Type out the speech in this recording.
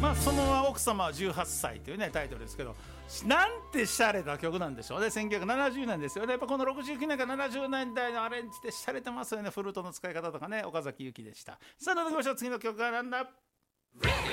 その奥様は18歳というねタイトルですけど、なんて洒落た曲なんでしょうね。1970年ですよね。やっぱこの69年から70年代のアレンジで洒落てますよね。フルートの使い方とかね。岡崎由紀でした。さあ、覗きましょう。次の曲は何だ。